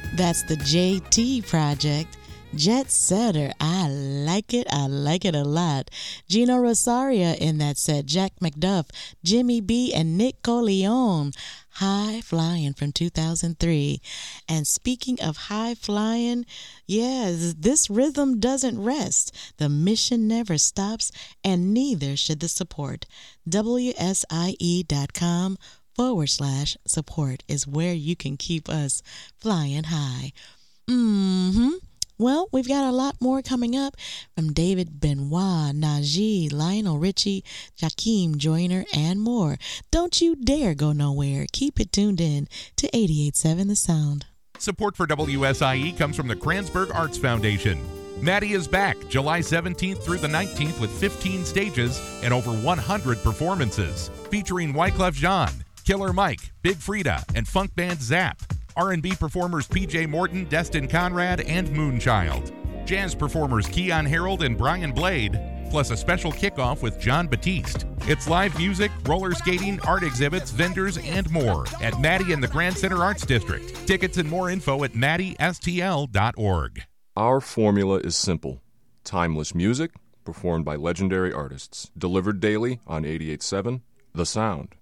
That's the JT Project. Jet Setter, I like it a lot. Gino Rosario in that set, Jack McDuff, Jimmy B, and Nick Coleon. High Flying from 2003. And speaking of high flying, yes, this rhythm doesn't rest. The mission never stops, and neither should the support. WSIE.com/support is where you can keep us flying high. Well, we've got a lot more coming up from David Benoit, Najee, Lionel Richie, Jakeem Joyner, and more. Don't you dare go nowhere. Keep it tuned in to 88.7 The Sound. Support for WSIE comes from the Kranzberg Arts Foundation. Maddie is back July 17th through the 19th with 15 stages and over 100 performances, featuring Wyclef Jean, Killer Mike, Big Frida, and funk band Zap. R&B performers PJ Morton, Destin Conrad, and Moonchild. Jazz performers Keon Harold and Brian Blade, plus a special kickoff with John Batiste. It's live music, roller skating, art exhibits, vendors, and more at Maddie and the Grand Center Arts District. Tickets and more info at maddiestl.org. Our formula is simple. Timeless music, performed by legendary artists. Delivered daily on 88.7 The Sound.